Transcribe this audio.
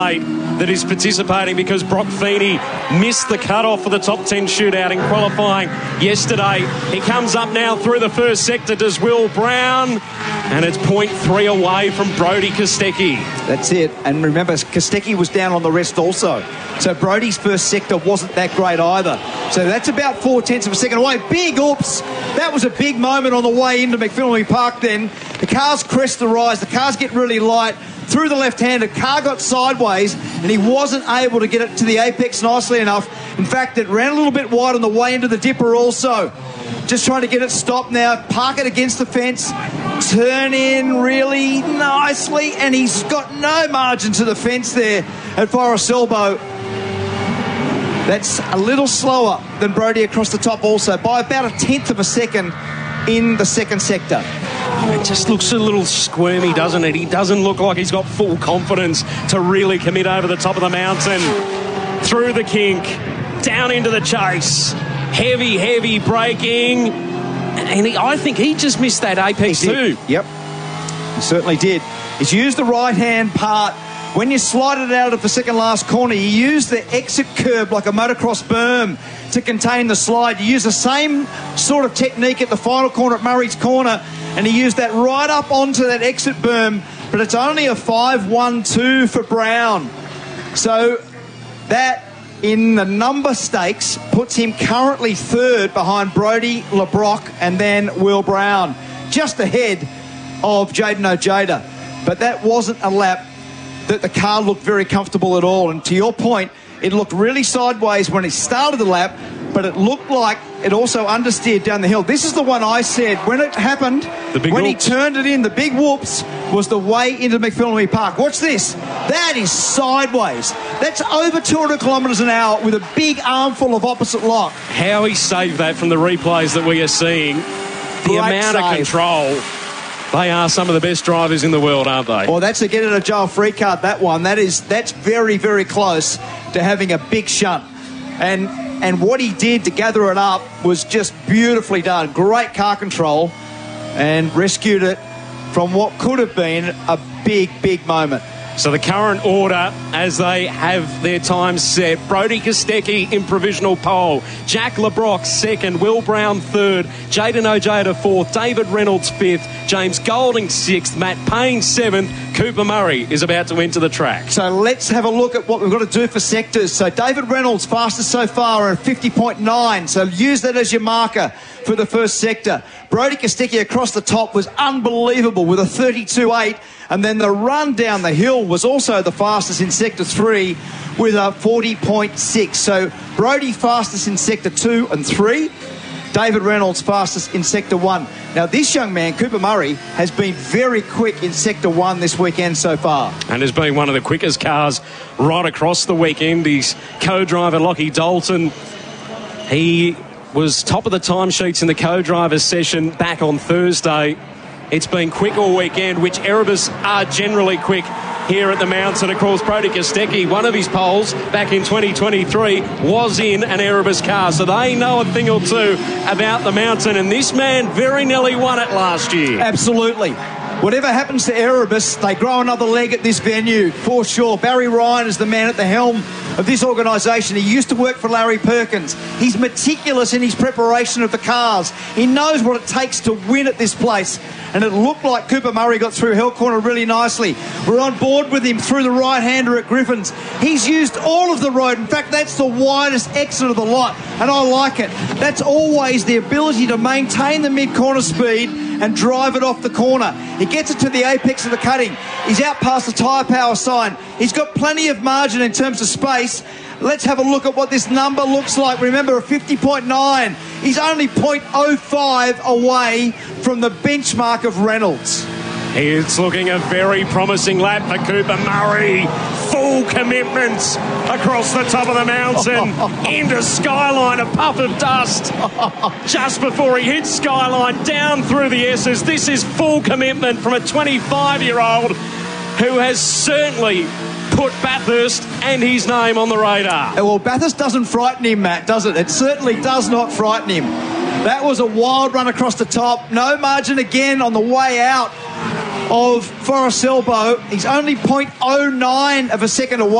that is participating because Brock Feeney missed the cutoff for the top 10 shootout in qualifying yesterday. He comes up now through the first sector, does Will Brown, and it's 0.3 away from Brodie Kostecki. That's it. And remember, Kostecki was down on the rest also. So Brodie's first sector wasn't that great either. So that's about 0.4 of a second away. Big oops. That was a big moment on the way into McPhillamy Park then. The cars crest the rise. The cars get really light. Through the left-hander, car got sideways and he wasn't able to get it to the apex nicely enough. In fact, it ran a little bit wide on the way into the dipper also. Just trying to get it stopped now, park it against the fence, turn in really nicely, and he's got no margin to the fence there at Forest Elbow. That's a little slower than Brodie across the top also, by about 1/10 of a second in the second sector. It just looks a little squirmy, doesn't it? He doesn't look like he's got full confidence to really commit over the top of the mountain. Through the kink, down into the chase. Heavy braking. And I think he just missed that apex too. Yep, he certainly did. He's used the right-hand part. When you slide it out of the second last corner, you use the exit curb like a motocross berm to contain the slide. You use the same sort of technique at the final corner at Murray's Corner, and he used that right up onto that exit berm, but it's only a 5-1-2 for Brown. So that, in the number stakes, puts him currently third behind Brodie, LeBrock, and then Will Brown, just ahead of Jayden Ojeda. But that wasn't a lap that the car looked very comfortable at all. And to your point, it looked really sideways when it started the lap, but it looked like it also understeered down the hill. This is the one I said, when it happened, when he turned it in, the big whoops was the way into McPhillamy Park. Watch this. That is sideways. That's over 200 kilometres an hour with a big armful of opposite lock. How he saved that from the replays that we are seeing. The amount of control. They are some of the best drivers in the world, aren't they? Well, that's a get out of jail free card, that one. That's very, very close to having a big shunt. And what he did to gather it up was just beautifully done. Great car control, and rescued it from what could have been a big moment. So the current order, as they have their times set: Brodie Kostecki in provisional pole, Jack LeBrock second, Will Brown third, Jayden Ojeda fourth, David Reynolds fifth, James Golding sixth, Matt Payne seventh. Cooper Murray is about to enter the track. So let's have a look at what we've got to do for sectors. So David Reynolds fastest so far at 50.9, so use that as your marker for the first sector. Brodie Kostecki across the top was unbelievable with a 32.8, and then the run down the hill was also the fastest in sector 3 with a 40.6. So Brodie fastest in sector 2 and 3. David Reynolds fastest in sector 1. Now this young man, Cooper Murray, has been very quick in sector 1 this weekend so far. And has been one of the quickest cars right across the weekend. His co-driver, Lockie Dalton, he was top of the timesheets in the co-driver session back on Thursday. It's been quick all weekend, which Erebus are generally quick here at the mountain. Of course, Brodie Kostecki, one of his poles back in 2023 was in an Erebus car, so they know a thing or two about the mountain, and this man very nearly won it last year. Absolutely. Whatever happens to Erebus, they grow another leg at this venue, for sure. Barry Ryan is the man at the helm of this organisation. He used to work for Larry Perkins. He's meticulous in his preparation of the cars. He knows what it takes to win at this place. And it looked like Cooper Murray got through Hill Corner really nicely. We're on board with him through the right-hander at Griffins. He's used all of the road. In fact, that's the widest exit of the lot, and I like it. That's always the ability to maintain the mid-corner speed and drive it off the corner. He gets it to the apex of the cutting. He's out past the tyre power sign. He's got plenty of margin in terms of space. Let's have a look at what this number looks like. Remember, a 50.9. He's only 0.05 away from the benchmark of Reynolds. It's looking a very promising lap for Cooper Murray. Full commitment across the top of the mountain into Skyline, a puff of dust just before he hits Skyline, down through the S's. This is full commitment from a 25-year-old who has certainly put Bathurst and his name on the radar. Well, Bathurst doesn't frighten him, Matt, does it? It certainly does not frighten him. That was a wild run across the top. No margin again on the way out of Forest Elbow. He's only 0.09 of a second away.